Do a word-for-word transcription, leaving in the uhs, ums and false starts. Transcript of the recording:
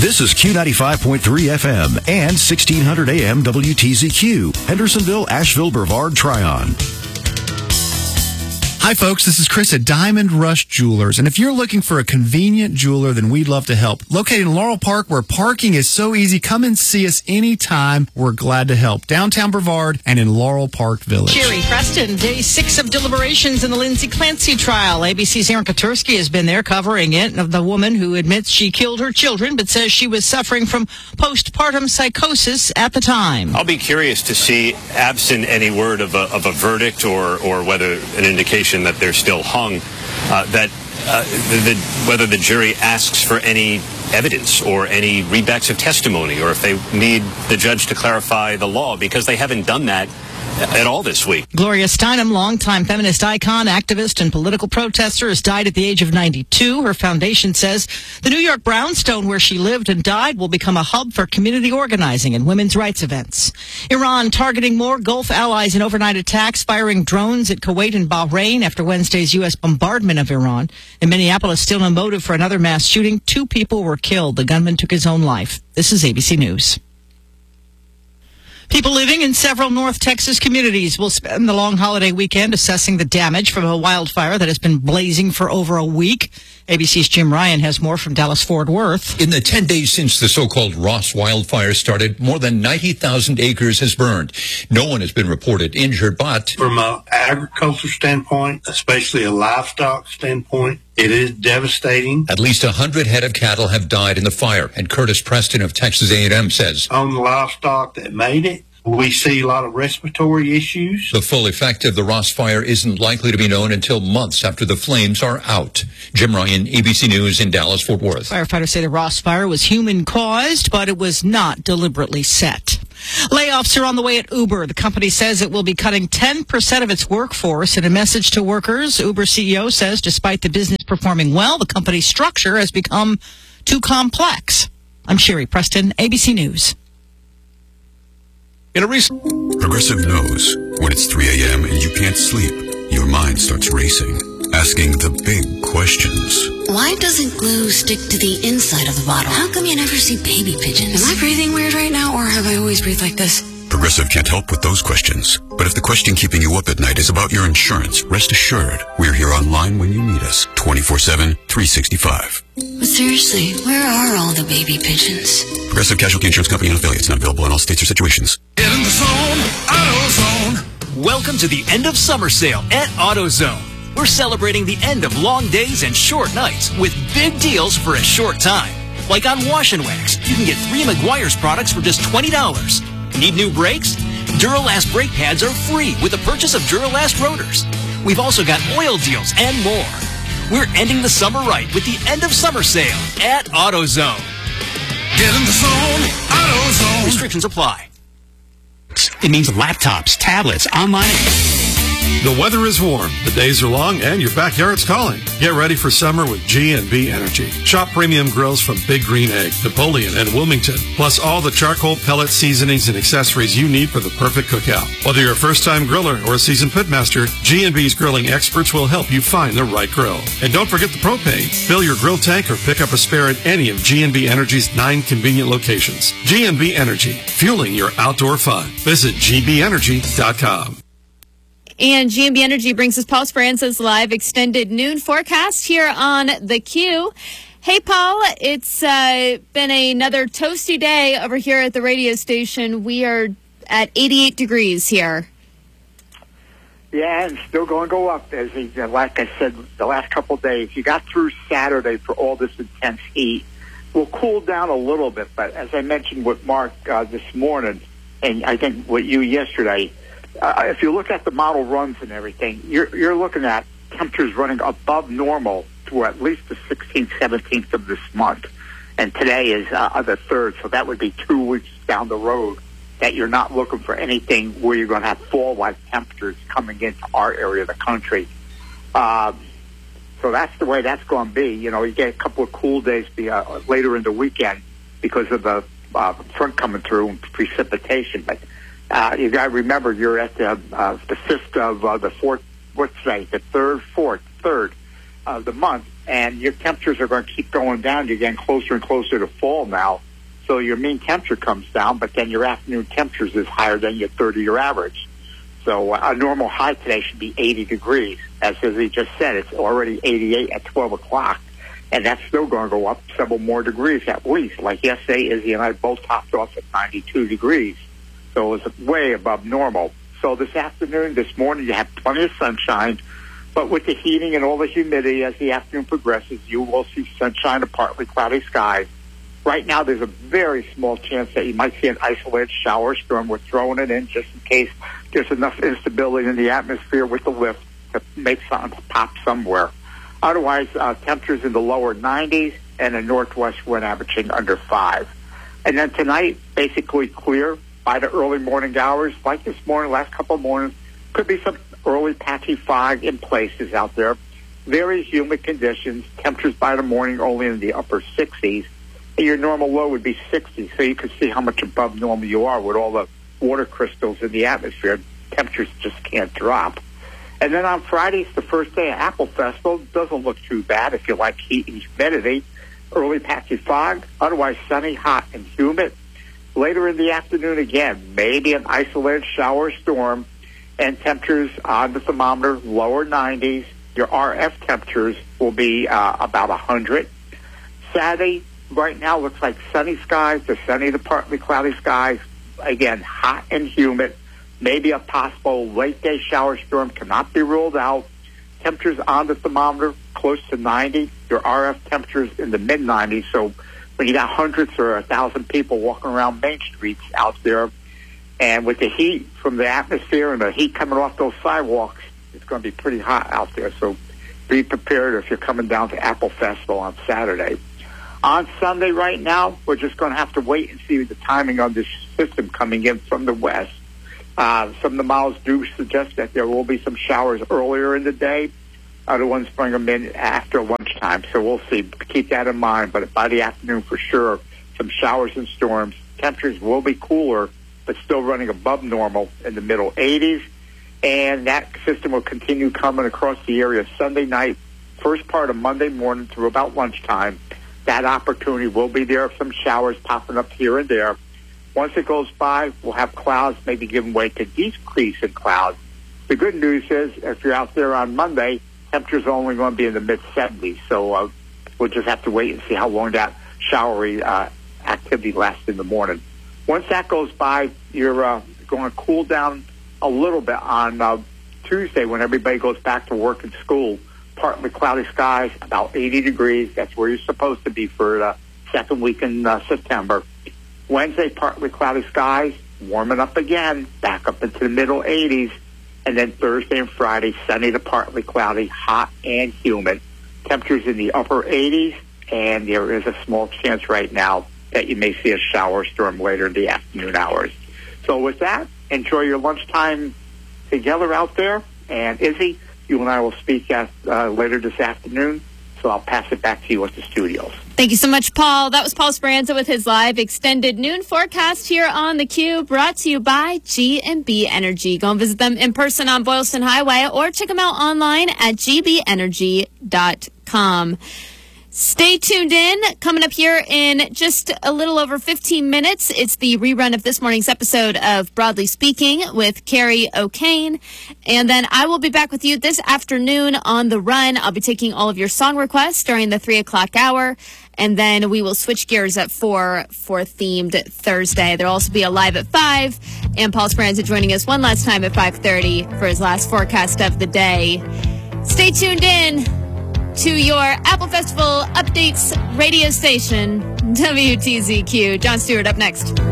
This is Q ninety-five point three F M and sixteen hundred A M W T Z Q, Hendersonville, Asheville, Brevard, Tryon. Hi, folks. This is Chris at Diamond Rush Jewelers. And if you're looking for a convenient jeweler, then we'd love to help. Located in Laurel Park, where parking is so easy, come and see us anytime. We're glad to help. Downtown Brevard and in Laurel Park Village. Sherry Preston, day six of deliberations in the Lindsay Clancy trial. A B C's Aaron Katursky has been there covering it, of the woman who admits she killed her children, but says she was suffering from postpartum psychosis at the time. I'll be curious to see, absent any word of a, of a verdict or, or whether an indication that they're still hung, uh, that uh, the, the, whether the jury asks for any evidence or any readbacks of testimony, or if they need the judge to clarify the law, because they haven't done that at all this week. Gloria Steinem, longtime feminist icon, activist, and political protester, has died at the age of ninety-two. Her foundation says the New York brownstone where she lived and died will become a hub for community organizing and women's rights events. Iran targeting more Gulf allies in overnight attacks, firing drones at Kuwait and Bahrain after Wednesday's U S bombardment of Iran. In Minneapolis, still no motive for another mass shooting. Two people were killed. The gunman took his own life. This is A B C News. People living in several North Texas communities will spend the long holiday weekend assessing the damage from a wildfire that has been blazing for over a week. A B C's Jim Ryan has more from Dallas-Fort Worth. In the ten days since the so-called Ross wildfire started, more than ninety thousand acres has burned. No one has been reported injured, but from an agriculture standpoint, especially a livestock standpoint, it is devastating. At least one hundred head of cattle have died in the fire, and Curtis Preston of Texas A and M says, on the livestock that made it, we see a lot of respiratory issues. The full effect of the Ross fire isn't likely to be known until months after the flames are out. Jim Ryan, A B C News in Dallas-Fort Worth. Firefighters say the Ross fire was human-caused, but it was not deliberately set. Layoffs are on the way at Uber. The company says it will be cutting ten percent of its workforce. In a message to workers, Uber C E O says despite the business performing well, the company's structure has become too complex. I'm Sherry Preston, A B C News. In a recent Progressive knows when it's three a.m. and you can't sleep, your mind starts racing, asking the big questions. Why doesn't glue stick to the inside of the bottle? How come you never see baby pigeons? Am I breathing weird right now, or have I always breathed like this? Progressive can't help with those questions. But if the question keeping you up at night is about your insurance, rest assured, we're here online when you need us, twenty-four seven, three sixty-five. But seriously, where are all the baby pigeons? Progressive Casualty Insurance Company and affiliates, not available in all states or situations. Get in the zone, AutoZone. Welcome to the end of summer sale at AutoZone. We're celebrating the end of long days and short nights with big deals for a short time. Like on Wash and Wax, you can get three Meguiar's products for just twenty dollars. Need new brakes? Duralast brake pads are free with the purchase of Duralast rotors. We've also got oil deals and more. We're ending the summer right with the end of summer sale at AutoZone. Get in the zone, AutoZone. Restrictions apply. It means laptops, tablets, online. The weather is warm, the days are long, and your backyard's calling. Get ready for summer with G and B Energy. Shop premium grills from Big Green Egg, Napoleon, and Wilmington, plus all the charcoal, pellet seasonings, and accessories you need for the perfect cookout. Whether you're a first-time griller or a seasoned pitmaster, G and B's grilling experts will help you find the right grill. And don't forget the propane. Fill your grill tank or pick up a spare at any of G and B Energy's nine convenient locations. G and B Energy, fueling your outdoor fun. Visit G B energy dot com. And G and B Energy brings us Paul Speranza's live extended noon forecast here on The Q. Hey, Paul, it's uh, been another toasty day over here at the radio station. We are at eighty-eight degrees here. Yeah, and still going to go up. As he, like I said, the last couple of days, you got through Saturday for all this intense heat. We'll cool down a little bit, but as I mentioned with Mark uh, this morning, and I think with you yesterday, Uh, if you look at the model runs and everything, you're, you're looking at temperatures running above normal to at least the sixteenth, seventeenth of this month. And today is uh, the third, so that would be two weeks down the road that you're not looking for anything where you're going to have fall-like temperatures coming into our area of the country. Um, so that's the way that's going to be. You know, you get a couple of cool days be, uh, later in the weekend because of the uh, front coming through and precipitation. But Uh, you got to remember, you're at the uh, the fifth of uh, the fourth, what's today, the third, fourth, third of the month, and your temperatures are going to keep going down. You're getting closer and closer to fall now. So your mean temperature comes down, but then your afternoon temperatures is higher than your thirty-year average. So a normal high today should be eighty degrees. As Izzy just said, it's already eighty-eight at twelve o'clock, and that's still going to go up several more degrees at least. Like yesterday, Izzy and I both topped off at ninety-two degrees. So it was way above normal. So this afternoon, this morning, you have plenty of sunshine, but with the heating and all the humidity as the afternoon progresses, you will see sunshine and partly cloudy skies. Right now, there's a very small chance that you might see an isolated shower storm. We're throwing it in just in case there's enough instability in the atmosphere with the lift to make something pop somewhere. Otherwise, uh, temperatures in the lower nineties and the northwest wind averaging under five. And then tonight, basically clear by the early morning hours. Like this morning, last couple of mornings, could be some early patchy fog in places out there. Very humid conditions. Temperatures by the morning only in the upper sixties. And your normal low would be sixty, so you can see how much above normal you are with all the water crystals in the atmosphere. Temperatures just can't drop. And then on Friday, it's the first day of Apple Festival. Doesn't look too bad if you like heat and humidity. Early patchy fog, otherwise sunny, hot, and humid. Later in the afternoon, again, maybe an isolated shower storm, and temperatures on the thermometer, lower nineties. Your R F temperatures will be uh, about one hundred. Saturday, right now, looks like sunny skies to sunny to partly cloudy skies. Again, hot and humid. Maybe a possible late-day shower storm cannot be ruled out. Temperatures on the thermometer close to ninety. Your R F temperatures in the mid nineties. So when you got hundreds or a thousand people walking around Main Streets out there, and with the heat from the atmosphere and the heat coming off those sidewalks, it's going to be pretty hot out there. So be prepared if you're coming down to Apple Festival on Saturday. On Sunday right now, we're just going to have to wait and see the timing of this system coming in from the west. Uh, some of the models do suggest that there will be some showers earlier in the day. Other ones bring them in after lunchtime. So we'll see. Keep that in mind. But by the afternoon, for sure, some showers and storms. Temperatures will be cooler, but still running above normal in the middle eighties. And that system will continue coming across the area Sunday night, first part of Monday morning through about lunchtime. That opportunity will be there of some showers popping up here and there. Once it goes by, we'll have clouds maybe giving way to decrease in clouds. The good news is, if you're out there on Monday, temperatures are only going to be in the mid-seventies. So uh, we'll just have to wait and see how long that showery uh, activity lasts in the morning. Once that goes by, you're uh, going to cool down a little bit on uh, Tuesday when everybody goes back to work and school. Partly cloudy skies, about eighty degrees. That's where you're supposed to be for the second week in uh, September. Wednesday, partly cloudy skies, warming up again, back up into the middle eighties. And then Thursday and Friday, sunny to partly cloudy, hot and humid. Temperatures in the upper eighties, and there is a small chance right now that you may see a shower storm later in the afternoon hours. So with that, enjoy your lunchtime together out there. And Izzy, you and I will speak at, uh, later this afternoon, so I'll pass it back to you at the studios. Thank you so much, Paul. That was Paul Speranza with his live extended noon forecast here on theCUBE, brought to you by G and B Energy. Go and visit them in person on Boylston Highway or check them out online at g b energy dot com. Stay tuned in. Coming up here in just a little over fifteen minutes, it's the rerun of this morning's episode of Broadly Speaking with Carrie O'Kane. And then I will be back with you this afternoon on The Run. I'll be taking all of your song requests during the three o'clock hour. And then we will switch gears at four for Themed Thursday. There'll also be a live at five. And Paul Speranza joining us one last time at five thirty for his last forecast of the day. Stay tuned in to your Apple Festival Updates radio station, W T Z Q. Jon Stewart up next.